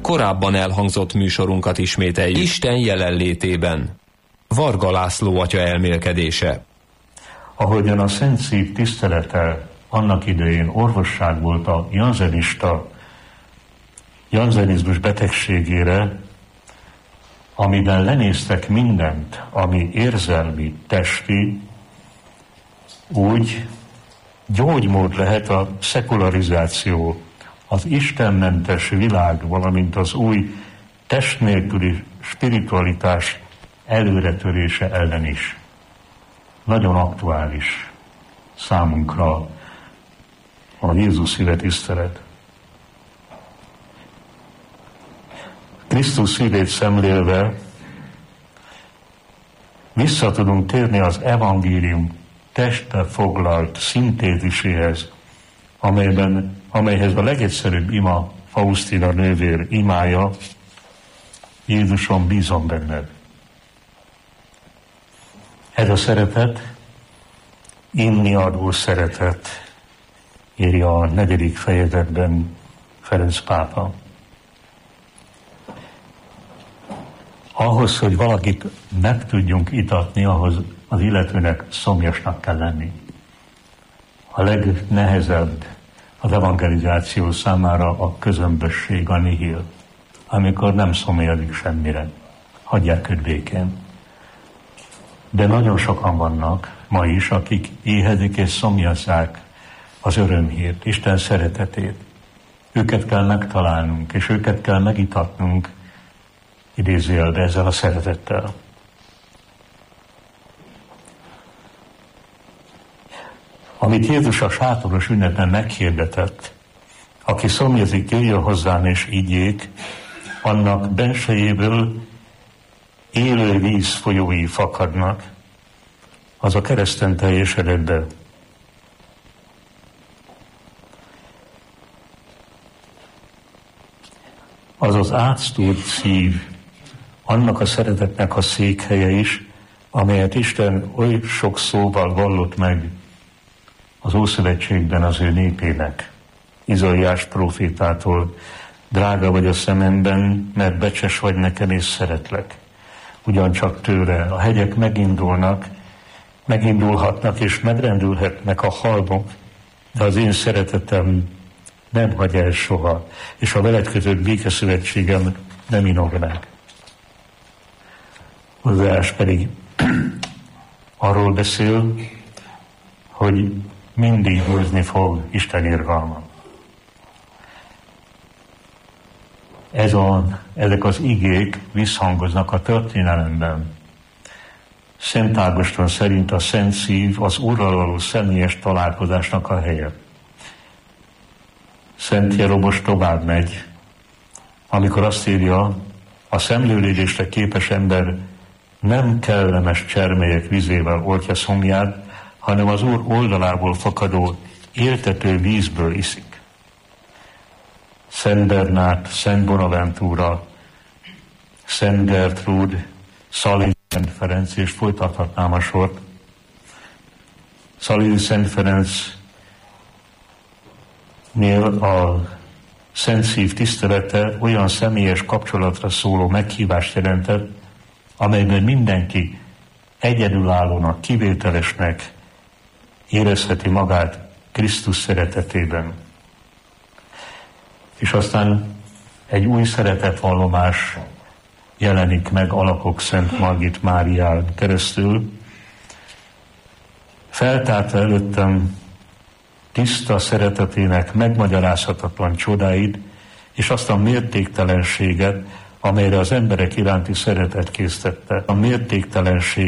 korábban elhangzott műsorunkat ismételjük. Isten jelenlétében. Varga László atya elmélkedése. Ahogyan a Szent Szív tisztelete annak idején orvosság volt a janzenizmus betegségére, amiben lenéztek mindent, ami érzelmi, testi, úgy gyógymód lehet a szekularizáció, az istenmentes világ, valamint az új test nélküli spiritualitás előretörése ellen is. Nagyon aktuális számunkra a Jézus szíve tisztelet. Krisztus szívét szemlélve vissza tudunk térni az evangélium testbe foglalt szintéziséhez, amelyhez a legegyszerűbb ima Faustina nővér imája: Jézusom, bízom benned. Ez a szeretet, inni adó szeretet, írja a 4. fejezetben Ferenc pápa. Ahhoz, hogy valakit meg tudjunk itatni, ahhoz az illetőnek szomjasnak kell lenni. A legnehezebb az evangelizáció számára a közömbösség, a nihil, amikor nem szomjazik semmire. Hagyják őt békén. De nagyon sokan vannak ma is, akik éhezik és szomjazzák az örömhírt, Isten szeretetét. Őket kell megtalálnunk, és őket kell megitatnunk, idézőjelbe, ezzel a szeretettel. Amit Jézus a sátoros ünnepen meghirdetett, aki szomjazik, jöjjön hozzám és igyék, annak bensejéből élő víz folyói fakadnak, az a kereszten teljesedett be. Az az átsztúrt szív, annak a szeretetnek a székhelye is, amelyet Isten oly sok szóval vallott meg az Ószövetségben az ő népének. Izaiás prófétától: drága vagy a szememben, mert becses vagy nekem és szeretlek. Ugyancsak tőle a hegyek megindulhatnak és megrendülhetnek a halmok, de az én szeretetem nem hagy el soha, és a veled kötött békeszövetségem nem inog meg. Hozzáás pedig arról beszél, hogy mindig hozni fog Isten irgalma. Ezek az igék visszhangoznak a történelemben. Szent Ágoston szerint a Szent Szív az Úrral való személyes találkozásnak a helye. Szent Jeromos tovább megy, amikor azt írja: a szemlélődésre képes ember nem kellemes csermélyek vizével oltja szomját, hanem az Úr oldalából fakadó éltető vízből iszik. Szent Bernát, Szent Bonaventura, Szent Gertrúd, Szalin Szent Ferenc, és folytathatnám a sort. Szalin Szent Ferencnél a Szent Szív tisztelete olyan személyes kapcsolatra szóló meghívást jelentett, amelyben mindenki egyedülállónak, kivételesnek érezheti magát Krisztus szeretetében. És aztán egy új szeretetvallomás jelenik meg Alakok Szent Margit Márián keresztül. Feltárta előttem tiszta szeretetének megmagyarázhatatlan csodáit, és azt a mértéktelenséget, amelyre az emberek iránti szeretet késztette. A mértéktelenség